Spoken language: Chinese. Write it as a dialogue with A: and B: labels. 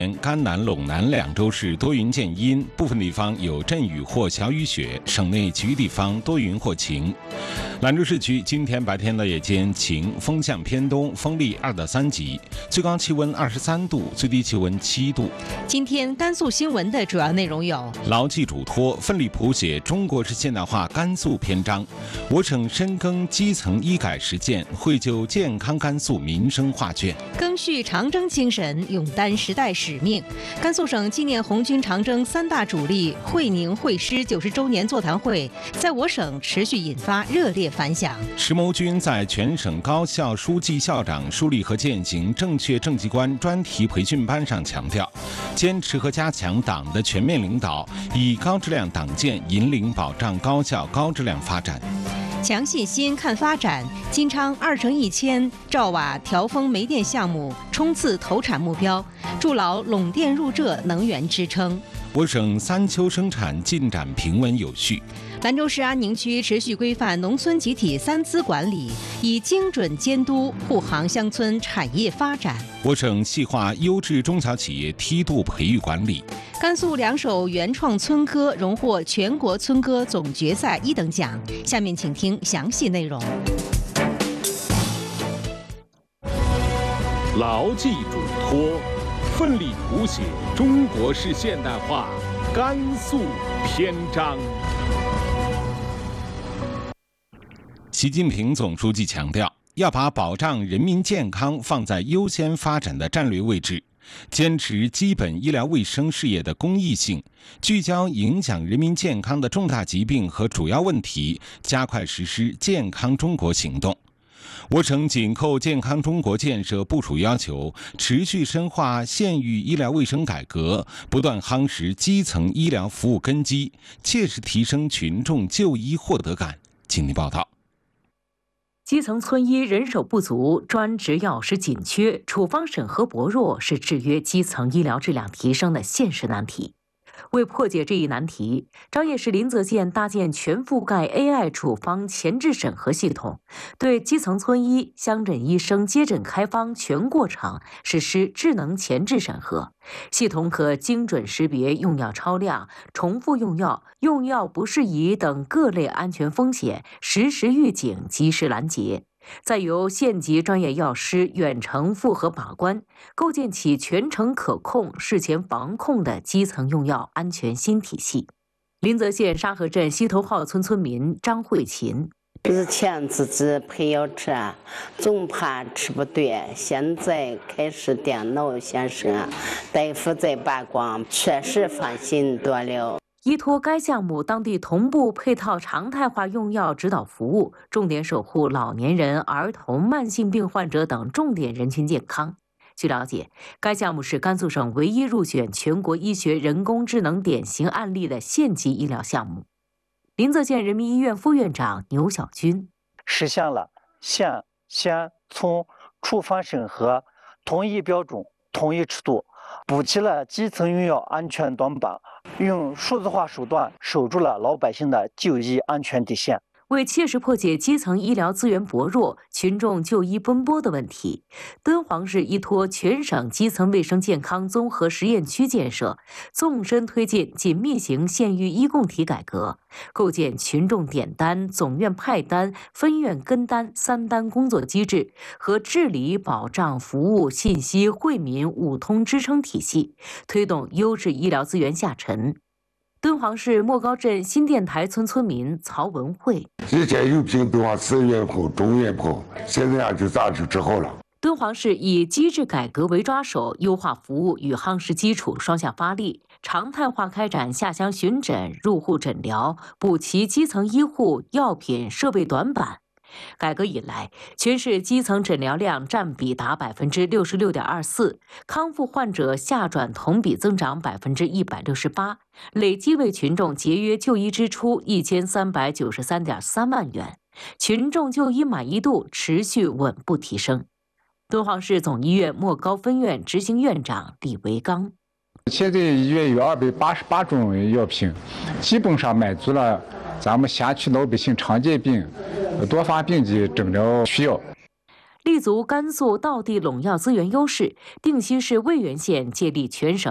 A: 甘南、陇南两州是多云见阴，部分地方有阵雨或小雨雪，省内其余地方多云或晴。兰州市区今天白天的夜间晴，风向偏东，风力2到3级，最高气温23度，最低气温7度。
B: 今天甘肃新闻的主要内容有：
A: 牢记嘱托，奋力谱写中国式现代化甘肃篇章；我省深耕基层医改实践，绘就健康甘肃民生画卷；
B: 赓续长征精神，勇担时代使命。甘肃省纪念红军长征3大主力会宁会师90周年座谈会在我省持续引发热烈反响。
A: 石谋军在全省高校书记校长树立和践行正确政绩观专题培训班上强调，坚持和加强党的全面领导，以高质量党建引领保障高效高质量发展。
B: 强信心看发展，金昌2城1000兆瓦调峰煤电项目冲刺投产目标，筑牢陇电入浙能源支撑。
A: 我省3秋生产进展平稳有序。
B: 兰州市安宁区持续规范农村集体3资管理，以精准监督护航乡村产业发展。
A: 我省细化优质中小企业梯度培育管理。
B: 甘肃2首原创村歌荣获全国村歌总决赛1等奖。下面请听详细内容。
C: 牢记嘱托，奋力谱写中国式现代化甘肃篇章。
A: 习近平总书记强调，要把保障人民健康放在优先发展的战略位置，坚持基本医疗卫生事业的公益性，聚焦影响人民健康的重大疾病和主要问题，加快实施健康中国行动。我省紧扣健康中国建设部署要求，持续深化县域医疗卫生改革，不断夯实基层医疗服务根基，切实提升群众就医获得感。请听报道。
D: 基层村医人手不足，专职药师紧缺，处方审核薄弱，是制约基层医疗质量提升的现实难题。为破解这一难题，张掖市临泽县搭建全覆盖 AI 处方前置审核系统，对基层村医、乡镇医生接诊开方全过程实施智能前置审核。系统可精准识别用药超量、重复用药、用药不适宜等各类安全风险，实时预警，及时拦截。再由县级专业药师远程复核把关，构建起全程可控、事前防控的基层用药安全新体系。临泽县沙河镇西头号村村民张慧琴：
E: 之前自己配药吃，总怕吃不对，现在开始电脑显示大夫在把关，确实放心多了。
D: 依托该项目当地同步配套常态化用药指导服务，重点守护老年人、儿童、慢性病患者等重点人群健康。据了解，该项目是甘肃省唯一入选全国医学人工智能典型案例的县级医疗项目。临泽县人民医院副院长牛小军：
F: 实现了县、县、村处方审核统一标准、统一尺度，补齐了基层用药安全短板，用数字化手段守住了老百姓的就医安全底线。
D: 为切实破解基层医疗资源薄弱、群众就医奔波的问题，敦煌市依托全省基层卫生健康综合实验区建设，纵深推进紧密型县域医共体改革，构建群众点单、总院派单、分院跟单3单工作机制和治理保障服务信息惠民五通支撑体系，推动优质医疗资源下沉。敦煌市莫高镇新店台村村民曹文慧：
G: 以前有评敦煌4院坡、中院坡，现在就咋就之后了。
D: 敦煌市以机制改革为抓手，优化服务与夯实基础双向发力，常态化开展下乡巡诊、入户诊疗，补齐基层医护药品设备短板。改革以来，全市基层诊疗量占比达66.24%，康复患者下转同比增长168%，累计为群众节约就医支出1393.3万元，群众就医满意度持续稳步提升。敦煌市总医院莫高分院执行院长李维刚：
H: 现在医院有288种药品，基本上满足了咱们辖区老百姓常见病、多发病的诊疗需要。
D: 立足甘肃道地垄药资源优势，定西市渭源县建立全省